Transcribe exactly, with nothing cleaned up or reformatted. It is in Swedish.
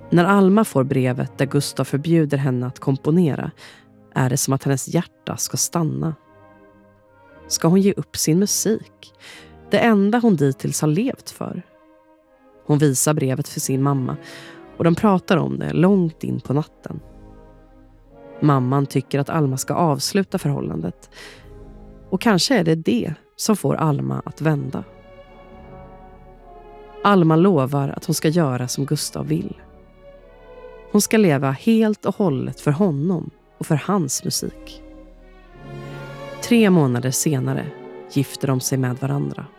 När Alma får brevet där Gustav förbjuder henne att komponera är det som att hennes hjärta ska stanna. Ska hon ge upp sin musik? Det enda hon dittills har levt för. Hon visar brevet för sin mamma och de pratar om det långt in på natten. Mamman tycker att Alma ska avsluta förhållandet. Och kanske är det det som får Alma att vända. Alma lovar att hon ska göra som Gustav vill. Hon ska leva helt och hållet för honom och för hans musik. Tre månader senare gifter de sig med varandra.